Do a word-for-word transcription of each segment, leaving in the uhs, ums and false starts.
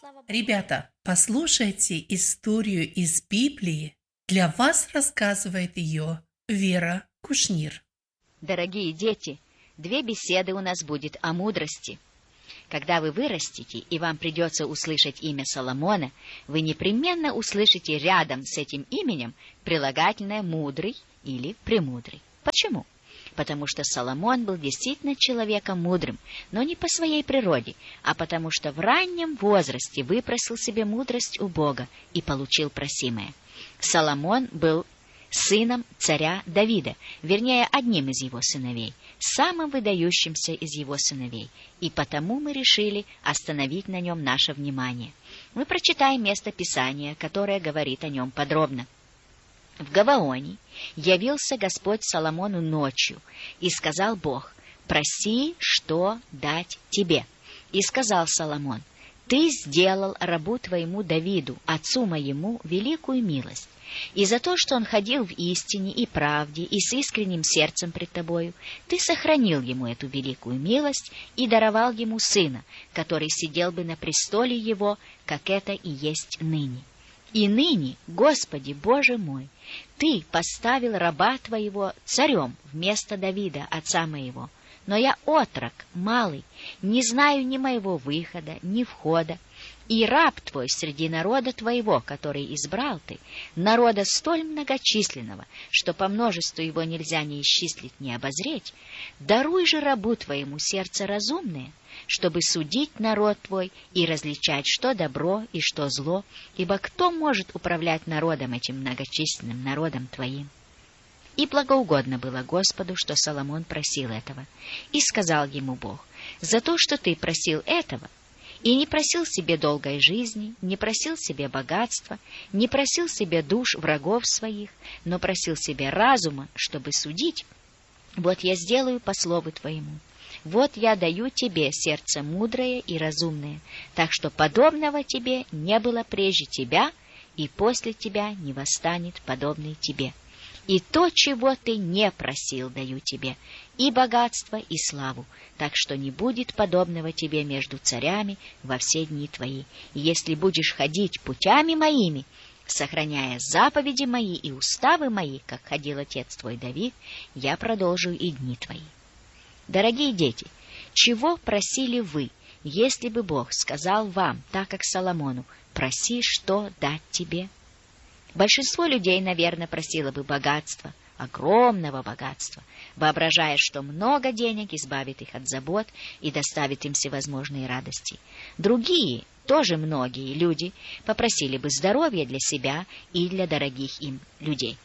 Ребята, послушайте историю из Библии. Для вас рассказывает ее Вера Кушнир. Дорогие дети, две беседы у нас будет о мудрости. Когда вы вырастете, и вам придется услышать имя Соломона, вы непременно услышите рядом с этим именем прилагательное «мудрый» или «премудрый». Почему? Потому что Соломон был действительно человеком мудрым, но не по своей природе, а потому что в раннем возрасте выпросил себе мудрость у Бога и получил просимое. Соломон был сыном царя Давида, вернее, одним из его сыновей, самым выдающимся из его сыновей, и потому мы решили остановить на нем наше внимание. Мы прочитаем место Писания, которое говорит о нем подробно. В Гаваоне явился Господь Соломону ночью, и сказал Бог: «Проси, что дать тебе». И сказал Соломон: «Ты сделал рабу твоему Давиду, отцу моему, великую милость, и за то, что он ходил в истине и правде и с искренним сердцем пред тобою, ты сохранил ему эту великую милость и даровал ему сына, который сидел бы на престоле его, как это и есть ныне. И ныне, Господи Боже мой, ты поставил раба твоего царем вместо Давида, отца моего. Но я отрок, малый, не знаю ни моего выхода, ни входа. И раб твой среди народа твоего, который избрал ты, народа столь многочисленного, что по множеству его нельзя ни исчислить, ни обозреть, даруй же рабу твоему сердце разумное, чтобы судить народ твой и различать, что добро и что зло, ибо кто может управлять народом этим многочисленным народом твоим?» И благоугодно было Господу, что Соломон просил этого. И сказал ему Бог: «За то, что ты просил этого, и не просил себе долгой жизни, не просил себе богатства, не просил себе душ врагов своих, но просил себе разума, чтобы судить, вот я сделаю по слову твоему. Вот я даю тебе сердце мудрое и разумное, так что подобного тебе не было прежде тебя, и после тебя не восстанет подобный тебе. И то, чего ты не просил, даю тебе, и богатство, и славу, так что не будет подобного тебе между царями во все дни твои. И если будешь ходить путями моими, сохраняя заповеди мои и уставы мои, как ходил отец твой Давид, я продолжу и дни твои». Дорогие дети, чего просили вы, если бы Бог сказал вам, так как Соломону: «Проси, что дать тебе»? Большинство людей, наверное, просило бы богатства, огромного богатства, воображая, что много денег избавит их от забот и доставит им всевозможные радости. Другие, тоже многие люди, попросили бы здоровья для себя и для дорогих им людей.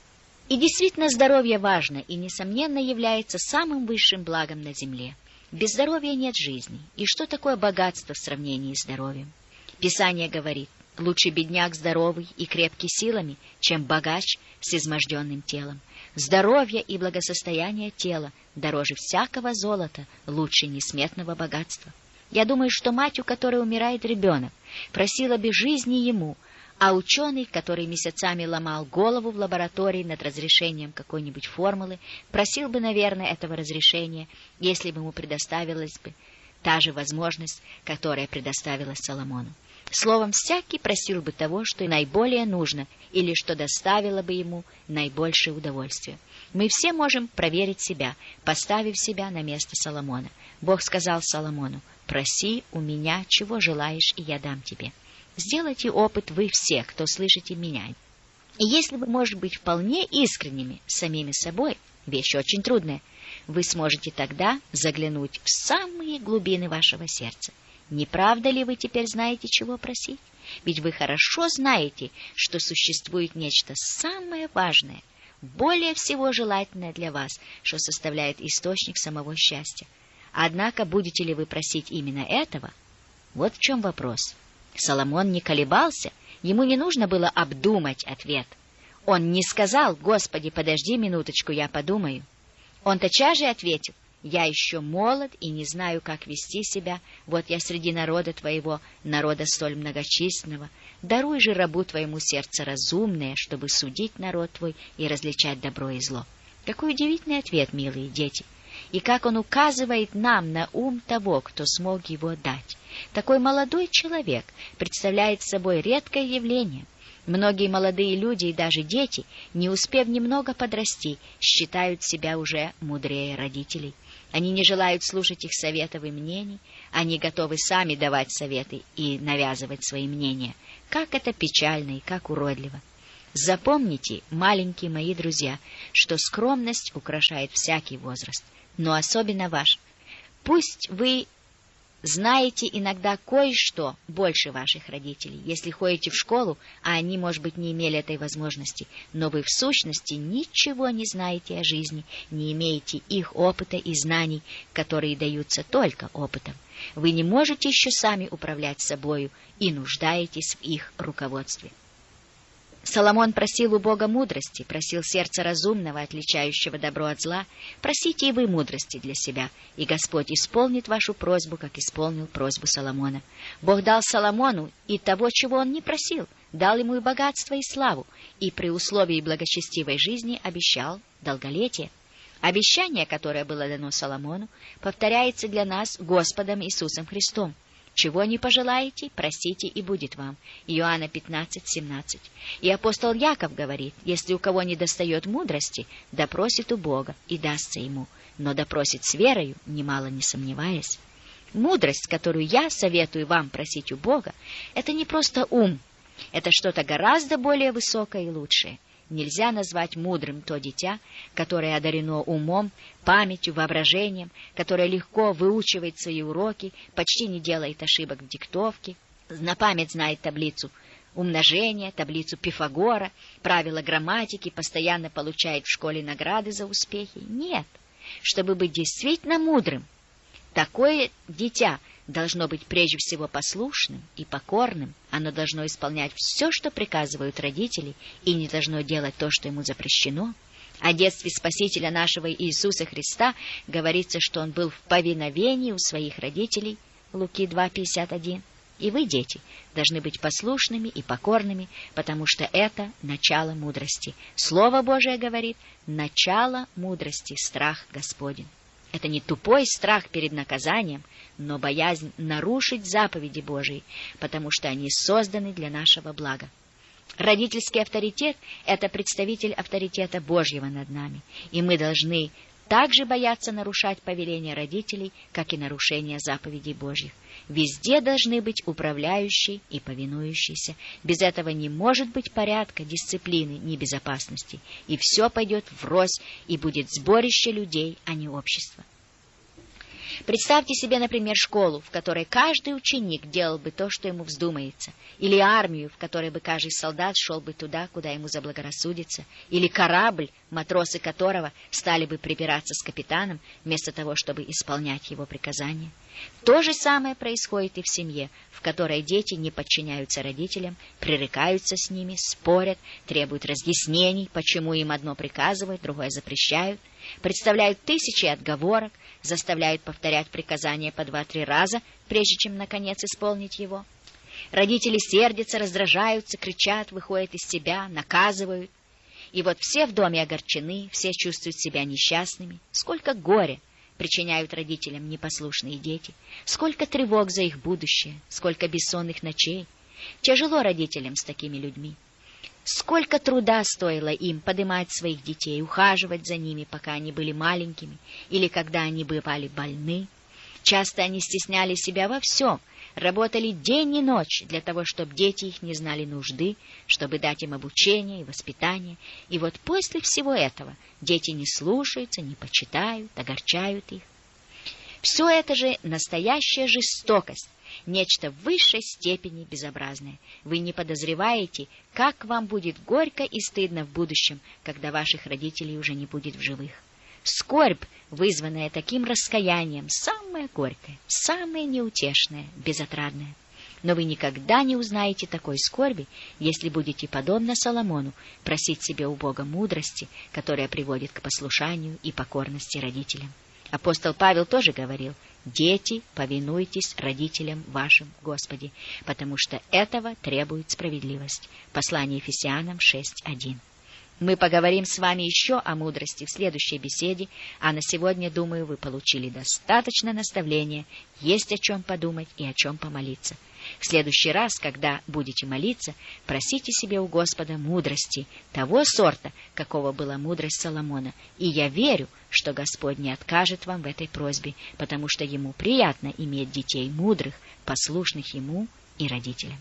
И действительно, здоровье важно и, несомненно, является самым высшим благом на земле. Без здоровья нет жизни. И что такое богатство в сравнении с здоровьем? Писание говорит: «Лучше бедняк здоровый и крепкий силами, чем богач с изможденным телом. Здоровье и благосостояние тела дороже всякого золота, лучше несметного богатства». Я думаю, что мать, у которой умирает ребенок, просила бы жизни ему, а ученый, который месяцами ломал голову в лаборатории над разрешением какой-нибудь формулы, просил бы, наверное, этого разрешения, если бы ему предоставилась бы та же возможность, которая предоставилась Соломону. Словом, всякий просил бы того, что наиболее нужно, или что доставило бы ему наибольшее удовольствие. Мы все можем проверить себя, поставив себя на место Соломона. Бог сказал Соломону: «Проси у меня, чего желаешь, и я дам тебе». Сделайте опыт вы все, кто слышите меня. И если вы, может быть, вполне искренними с самими собой, вещь очень трудная, вы сможете тогда заглянуть в самые глубины вашего сердца. Не правда ли вы теперь знаете, чего просить? Ведь вы хорошо знаете, что существует нечто самое важное, более всего желательное для вас, что составляет источник самого счастья. Однако будете ли вы просить именно этого? Вот в чем вопрос. Соломон не колебался, ему не нужно было обдумать ответ. Он не сказал: «Господи, подожди минуточку, я подумаю». Он тотчас же ответил: «Я еще молод и не знаю, как вести себя. Вот я среди народа твоего, народа столь многочисленного. Даруй же рабу твоему сердце разумное, чтобы судить народ твой и различать добро и зло». Какой удивительный ответ, милые дети! и как он указывает нам на ум того, кто смог его дать. Такой молодой человек представляет собой редкое явление. Многие молодые люди и даже дети, не успев немного подрасти, считают себя уже мудрее родителей. Они не желают слушать их советов и мнений, они готовы сами давать советы и навязывать свои мнения. Как это печально и как уродливо! Запомните, маленькие мои друзья, что скромность украшает всякий возраст, но особенно ваш. Пусть вы знаете иногда кое-что больше ваших родителей, если ходите в школу, а они, может быть, не имели этой возможности, но вы в сущности ничего не знаете о жизни, не имеете их опыта и знаний, которые даются только опытом. Вы не можете еще сами управлять собою и нуждаетесь в их руководстве. Соломон просил у Бога мудрости, просил сердца разумного, отличающего добро от зла. Просите и вы мудрости для себя, и Господь исполнит вашу просьбу, как исполнил просьбу Соломона. Бог дал Соломону и того, чего он не просил, дал ему и богатство, и славу, и при условии благочестивой жизни обещал долголетие. Обещание, которое было дано Соломону, повторяется для нас Господом Иисусом Христом. Чего не пожелаете, просите, и будет вам. Иоанна пятнадцать семнадцать. И апостол Яков говорит, если у кого не достает мудрости, да просит у Бога, и дастся ему, но да просит с верою, немало не сомневаясь. Мудрость, которую я советую вам просить у Бога, это не просто ум, это что-то гораздо более высокое и лучшее. Нельзя назвать мудрым то дитя, которое одарено умом, памятью, воображением, которое легко выучивает свои уроки, почти не делает ошибок в диктовке, на память знает таблицу умножения, таблицу Пифагора, правила грамматики, постоянно получает в школе награды за успехи. Нет, чтобы быть действительно мудрым, такое дитя должно быть прежде всего послушным и покорным. Оно должно исполнять все, что приказывают родители, и не должно делать то, что ему запрещено. О детстве Спасителя нашего Иисуса Христа говорится, что он был в повиновении у своих родителей. Луки два пятьдесят один. И вы, дети, должны быть послушными и покорными, потому что это начало мудрости. Слово Божие говорит: начало мудрости — страх Господень. Это не тупой страх перед наказанием, но боязнь нарушить заповеди Божии, потому что они созданы для нашего блага. Родительский авторитет — это представитель авторитета Божьего над нами, и мы должны также бояться нарушать повеления родителей, как и нарушение заповедей Божьих. Везде должны быть управляющие и повинующиеся. Без этого не может быть порядка, дисциплины, ни безопасности. И все пойдет врозь, и будет сборище людей, а не общество. Представьте себе, например, школу, в которой каждый ученик делал бы то, что ему вздумается, или армию, в которой бы каждый солдат шел бы туда, куда ему заблагорассудится, или корабль, матросы которого стали бы припираться с капитаном, вместо того, чтобы исполнять его приказания. То же самое происходит и в семье, в которой дети не подчиняются родителям, пререкаются с ними, спорят, требуют разъяснений, почему им одно приказывают, другое запрещают, представляют тысячи отговорок, заставляют повторять приказания по два-три раза, прежде чем, наконец, исполнить его. Родители сердятся, раздражаются, кричат, выходят из себя, наказывают. И вот все в доме огорчены, все чувствуют себя несчастными. Сколько горя причиняют родителям непослушные дети, сколько тревог за их будущее, сколько бессонных ночей. Тяжело родителям с такими людьми. Сколько труда стоило им поднимать своих детей, ухаживать за ними, пока они были маленькими, или когда они бывали больны. Часто они стесняли себя во всем, работали день и ночь для того, чтобы дети их не знали нужды, чтобы дать им обучение и воспитание. И вот после всего этого дети не слушаются, не почитают, огорчают их. Все это же настоящая жестокость, нечто в высшей степени безобразное. Вы не подозреваете, как вам будет горько и стыдно в будущем, когда ваших родителей уже не будет в живых. Скорбь, вызванная таким раскаянием, самая горькая, самая неутешная, безотрадная. Но вы никогда не узнаете такой скорби, если будете, подобно Соломону, просить себе у Бога мудрости, которая приводит к послушанию и покорности родителям. Апостол Павел тоже говорил: «Дети, повинуйтесь родителям вашим в Господе, потому что этого требует справедливость». Послание Ефесянам шесть один. Мы поговорим с вами еще о мудрости в следующей беседе, а на сегодня, думаю, вы получили достаточно наставления, есть о чем подумать и о чем помолиться. В следующий раз, когда будете молиться, просите себе у Господа мудрости, того сорта, какого была мудрость Соломона. И я верю, что Господь не откажет вам в этой просьбе, потому что Ему приятно иметь детей мудрых, послушных Ему и родителям.